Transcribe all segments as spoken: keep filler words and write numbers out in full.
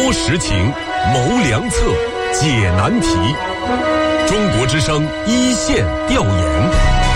说实情，谋良策，解难题。中国之声一线调研。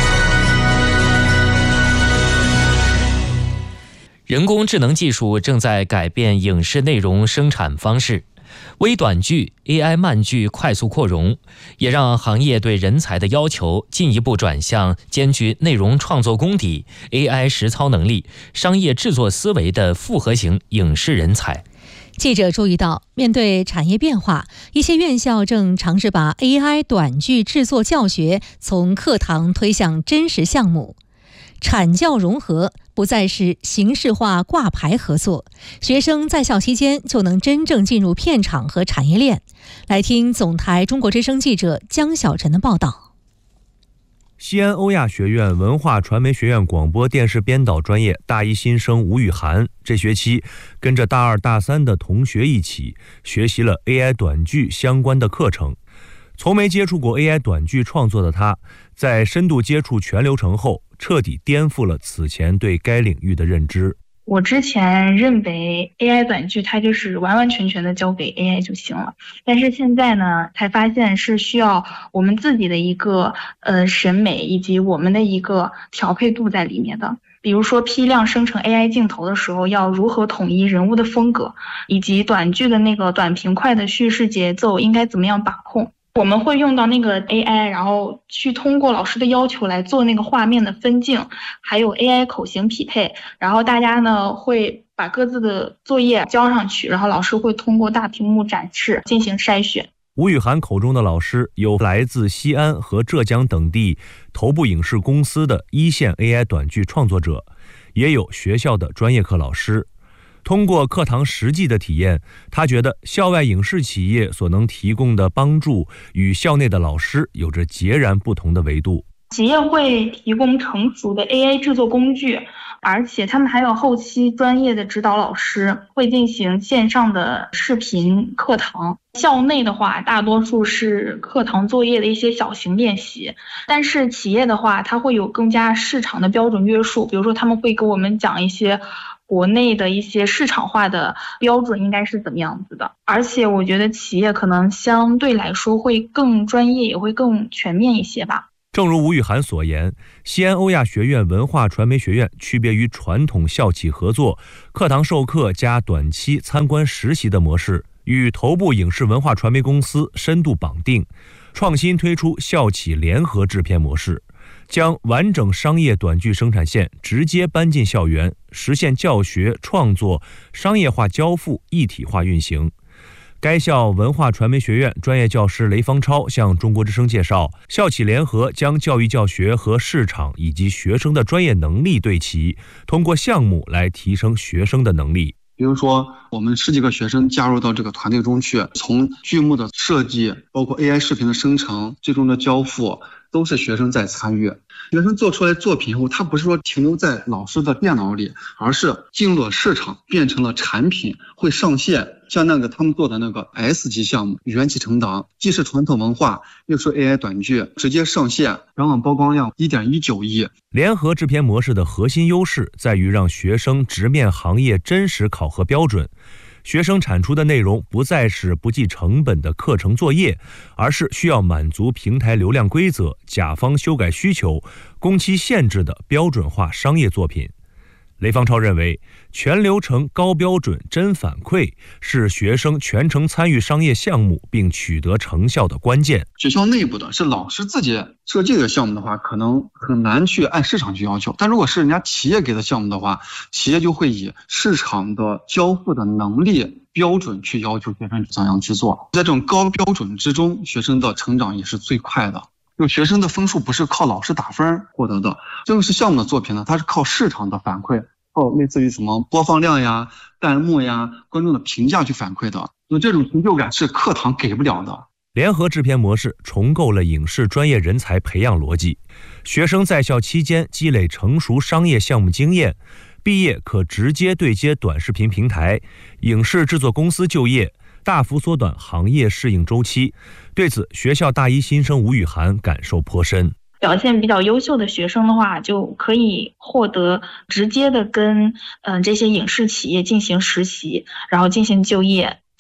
人工智能技术正在改变影视内容生产方式，微短剧、A I 慢剧快速扩容，也让行业对人才的要求进一步转向兼具内容创作功底、A I 实操能力、商业制作思维的复合型影视人才。 记者注意到，面对产业变化，一些院校正尝试把 A I 短剧制作教学从课堂推向真实项目。产教融合不再是形式化挂牌合作，学生在校期间就能真正进入片场和产业链。来听总台中国之声记者江小晨的报道。 西安欧亚学院文化传媒学院广播电视编导专业大一新生吴雨涵，这学期跟着大二大三的同学一起学习了 A I 短剧相关的课程。从没接触过 A I 短剧创作的他，在深度接触全流程后，彻底颠覆了此前对该领域的认知。 我之前认为 A I 短剧它就是完完全全的交给 A I 就行了，但是现在呢，才发现是需要我们自己的一个呃审美以及我们的一个调配度在里面的。比如说批量生成 A I 镜头的时候，要如何统一人物的风格，以及短剧的那个短平快的叙事节奏应该怎么样把控。我们会用到那个 A I， 然后去通过老师的要求来做那个画面的分镜，还有 A I 口型匹配，然后大家呢会把各自的作业交上去，然后老师会通过大屏幕展示进行筛选。 吴雨涵口中的老师有来自西安和浙江等地头部影视公司的一线 A I 短剧创作者，也有学校的专业课老师。通过课堂实际的体验，他觉得校外影视企业所能提供的帮助与校内的老师有着截然不同的维度。 企业会提供成熟的 A I 制作工具，而且他们还有后期专业的指导老师，会进行线上的视频课堂。校内的话，大多数是课堂作业的一些小型练习，但是企业的话，它会有更加市场的标准约束，比如说他们会给我们讲一些国内的一些市场化的标准应该是怎么样子的，而且我觉得企业可能相对来说会更专业，也会更全面一些吧。 正如吴雨涵所言，西安欧亚学院文化传媒学院区别于传统校企合作、课堂授课加短期参观实习的模式，与头部影视文化传媒公司深度绑定，创新推出校企联合制片模式，将完整商业短剧生产线直接搬进校园，实现教学、创作、商业化交付一体化运行。该校文化传媒学院专业教师雷方超向中国之声介绍，校企联合将教育教学和市场以及学生的专业能力对齐，通过项目来提升学生的能力。 比如说我们十几个学生加入到这个团队中去，从剧目的设计，包括 A I 视频的生成，最终的交付都是学生在参与。学生做出来作品后，他不是说停留在老师的电脑里，而是进入了市场，变成了产品，会上线。像那个他们做的那个 S 级项目缘起成党，既是传统文化又是 A I 短剧，直接上线，然后曝光量 一点一九亿。 联合制片模式的核心优势在于让学生直面行业真实考核标准，学生产出的内容不再是不计成本的课程作业，而是需要满足平台流量规则、甲方修改需求、工期限制的标准化商业作品。雷方超认为，全流程高标准真反馈是学生全程参与商业项目并取得成效的关键。 学校内部的是老师自己设计这个项目的话，可能很难去按市场去要求，但如果是人家企业给的项目的话，企业就会以市场的交付的能力标准去要求学生怎样去做。在这种高标准之中，学生的成长也是最快的。就学生的分数不是靠老师打分获得的，正式项目的作品呢，它是靠市场的反馈，靠类似于什么播放量呀、弹幕呀、观众的评价去反馈的。那这种成就感是课堂给不了的。 联合制片模式重构了影视专业人才培养逻辑，学生在校期间积累成熟商业项目经验，毕业可直接对接短视频平台、影视制作公司就业，大幅缩短行业适应周期。对此，学校大一新生吴雨涵感受颇深。 表现比较优秀的学生的话，就可以获得直接的跟嗯、呃、这些影视企业进行实习，然后进行就业。这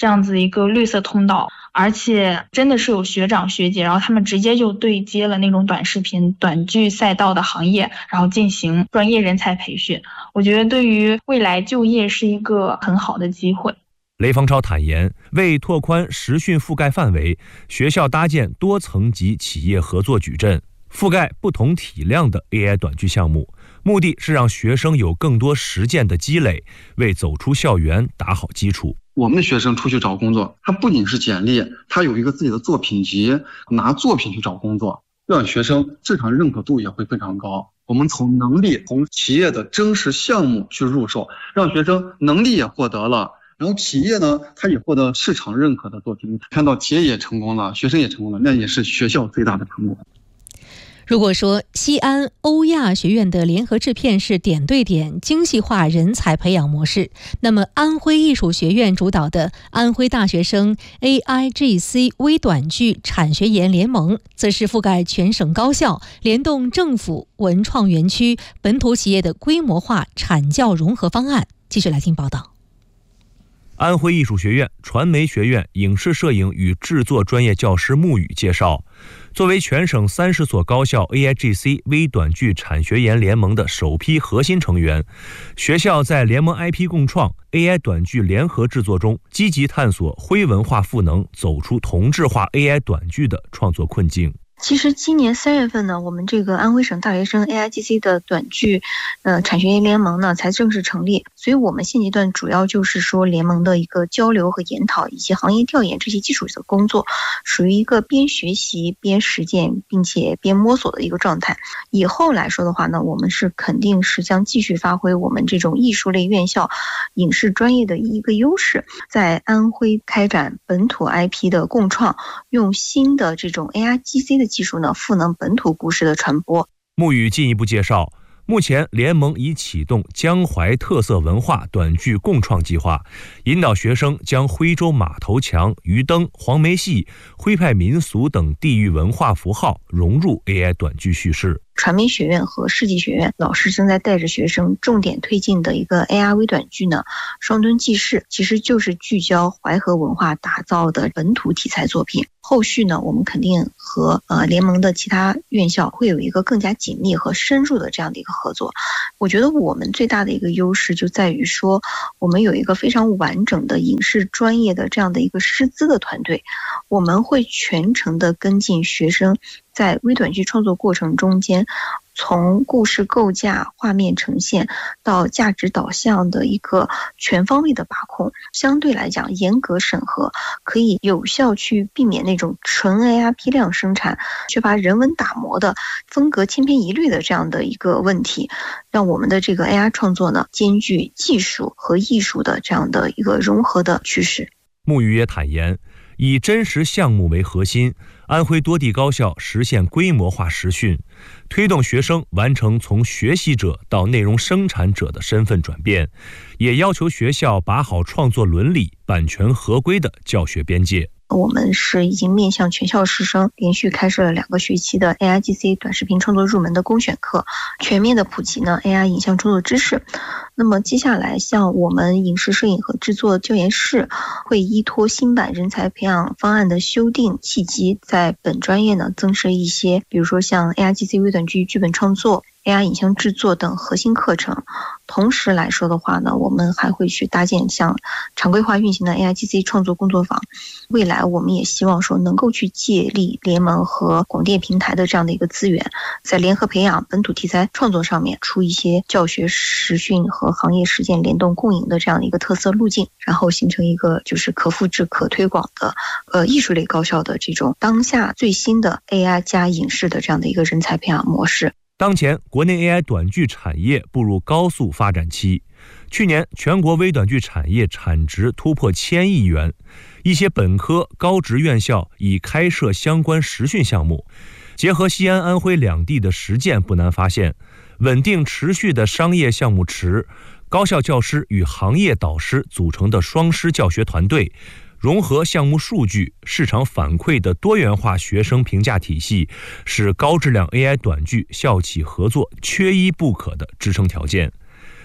这样子一个绿色通道，而且真的是有学长学姐，然后他们直接就对接了那种短视频、短剧赛道的行业，然后进行专业人才培训。我觉得对于未来就业是一个很好的机会。 雷方超坦言，为拓宽实训覆盖范围，学校搭建多层级企业合作矩阵，覆盖不同体量的 A I 短剧项目，目的是让学生有更多实践的积累，为走出校园打好基础。 我们的学生出去找工作，他不仅是简历，他有一个自己的作品集，拿作品去找工作，让学生市场认可度也会非常高。我们从能力、从企业的真实项目去入手，让学生能力也获得了，然后企业呢，他也获得市场认可的作品，看到企业也成功了，学生也成功了，那也是学校最大的成果。 如果说西安欧亚学院的联合制片是点对点精细化人才培养模式，那么安徽艺术学院主导的安徽大学生 A I G C 微短剧产学研联盟，则是覆盖全省高校，联动政府、文创园区、本土企业的规模化产教融合方案。继续来听报道。 安徽艺术学院传媒学院影视摄影与制作专业教师穆宇介绍，作为全省三十所高校 A I G C 微短剧产学研联盟的首批核心成员，学校在联盟 I P 共创、A I 短剧联合制作中，积极探索徽文化赋能，走出同质化 A I 短剧的创作困境。 其实今年三月份呢，我们这个安徽省大学生 A I G C 的短剧呃产学研联盟呢才正式成立，所以我们现阶段主要就是说联盟的一个交流和研讨以及行业调研这些基础的工作，属于一个边学习边实践并且边摸索的一个状态。以后来说的话呢，我们是肯定是将继续发挥我们这种艺术类院校影视专业的一个优势，在安徽开展本土 I P 的共创，用新的这种 A I G C 的技术呢，赋能本土故事的传播。 穆宇进一步介绍，目前联盟已启动江淮特色文化短剧共创计划，引导学生将徽州马头墙、鱼灯、黄梅戏、徽派民俗等地域文化符号融入 A I 短剧叙事。 传媒学院和世纪学院老师正在带着学生重点推进的一个 A I 微短剧呢，双墩记事，其实就是聚焦淮河文化打造的本土题材作品。后续呢，我们肯定和呃联盟的其他院校会有一个更加紧密和深入的这样的一个合作。我觉得我们最大的一个优势就在于说，我们有一个非常完整的影视专业的这样的一个师资的团队，我们会全程的跟进学生在微短剧创作过程中间，从故事构架、画面呈现到价值导向的一个全方位的把控，相对来讲严格审核，可以有效去避免那种纯 A I 批量生产、缺乏人文打磨的风格千篇一律的这样的一个问题，让我们的这个 A I 创作呢，兼具技术和艺术的这样的一个融合的趋势。 穆宇也坦言，以真实项目为核心，安徽多地高校实现规模化实训，推动学生完成从学习者到内容生产者的身份转变，也要求学校把好创作伦理、版权合规的教学边界。 我们是已经面向全校师生连续开设了两个学期的 A I G C 短视频创作入门的公选课，全面的普及呢 A I 影像创作知识。那么接下来像我们影视摄影和制作教研室会依托新版人才培养方案的修订契机，在本专业呢增设一些，比如说像 A I G C 微短剧剧本创作、A I 影像制作等核心课程。同时来说的话呢，我们还会去搭建像常规化运行的 A I G C 创作工作坊。未来我们也希望说能够去借力联盟和广电平台的这样的一个资源，在联合培养本土题材创作上面出一些教学实训和行业实践联动共赢的这样的一个特色路径，然后形成一个就是可复制可推广的呃艺术类高校的这种当下最新的 A I 加影视的这样的一个人才培养模式。 当前国内 A I 短剧产业步入高速发展期，去年全国微短剧产业产值突破千亿元，一些本科高职院校已开设相关实训项目。结合西安、安徽两地的实践，不难发现，稳定持续的商业项目池、高校教师与行业导师组成的双师教学团队，融合项目数据、市场反馈的多元化学生评价体系，是高质量 A I 短剧校企合作缺一不可的支撑条件。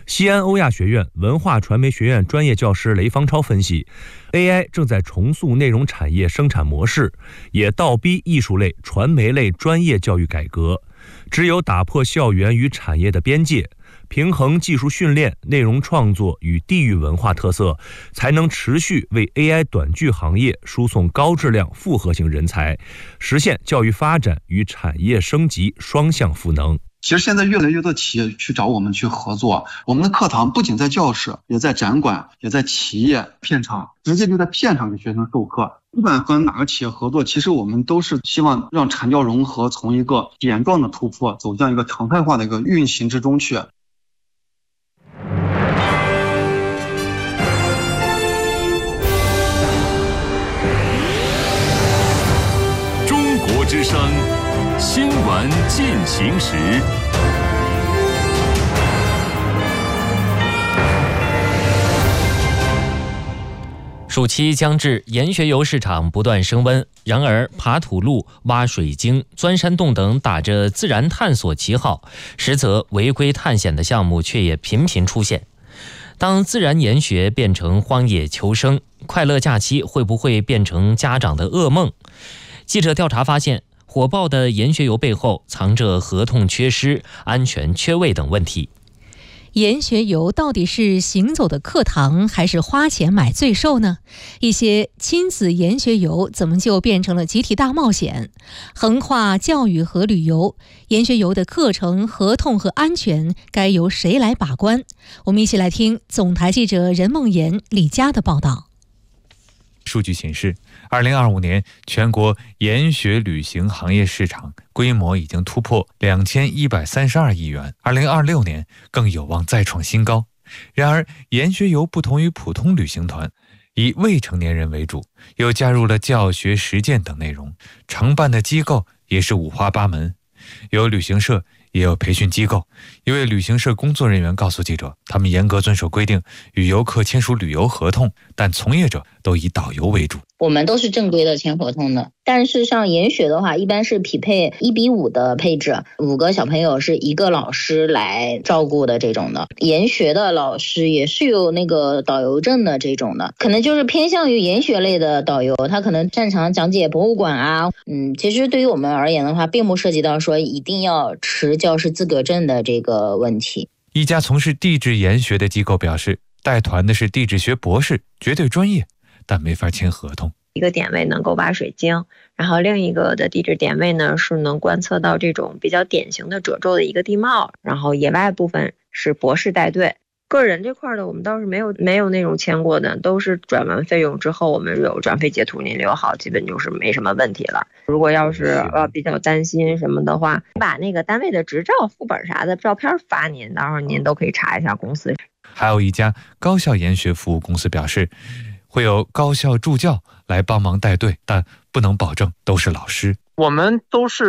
西安欧亚学院文化传媒学院专业教师雷方超分析， A I 正在重塑内容产业生产模式，也倒逼艺术类、传媒类专业教育改革。只有打破校园与产业的边界，平衡技术训练、内容创作与地域文化特色，才能持续为 A I 短剧行业输送高质量复合型人才，实现教育发展与产业升级双向赋能。 其实现在越来越多企业去找我们去合作，我们的课堂不仅在教室，也在展馆，也在企业片场，直接就在片场给学生授课。不管和哪个企业合作，其实我们都是希望让产教融合从一个点状的突破走向一个常态化的一个运行之中去。 中国之声新闻进行时。 暑期将至，盐学油市场不断升温。然而，爬土路、挖水晶、钻山洞等打着自然探索旗号，实则违规探险的项目却也频频出现。当自然研学变成荒野求生，快乐假期会不会变成家长的噩梦？记者调查发现，火爆的盐学油背后藏着合同缺失、安全缺位等问题。 盐学油到底是行走的课堂，还是花钱买罪受呢？一些亲子盐学油怎么就变成了集体大冒险？横跨教育和旅游，盐学油的课程、合同和安全该由谁来把关？我们一起来听总台记者任梦妍、李佳的报道。 数据显示，二零二五年全国研学旅行行业市场规模已经突破两千一百三十二亿元，二零二六年更有望再创新高。然而，研学游不同于普通旅行团，以未成年人为主，又加入了教学、实践等内容，承办的机构也是五花八门，有旅行社，也有培训机构。一位旅行社工作人员告诉记者，他们严格遵守规定，与游客签署旅游合同，但从业者都以导游为主。 我们都是正规的签合同的，但是像研学的话，一般是匹配一比五的配置，五个小朋友是一个老师来照顾的这种的。研学的老师也是有那个导游证的这种的，可能就是偏向于研学类的导游，他可能擅长讲解博物馆啊。嗯，其实对于我们而言的话，并不涉及到说一定要持教师资格证的这个问题。 一家从事地质研学的机构表示，带团的是地质学博士，绝对专业，但没法签合同。 一个点位能够挖水晶，然后另一个的地质点位呢是能观测到这种比较典型的褶皱的一个地貌，然后野外部分是博士带队。个人这块的我们倒是没有没有那种签过的，都是转完费用之后我们有转费截图您留好，基本就是没什么问题了。如果要是呃比较担心什么的话，把那个单位的执照副本啥的照片发您，到时候您都可以查一下公司。 还有一家高校研学服务公司表示，会有高校助教来帮忙带队，但不能保证都是老师。 我们都是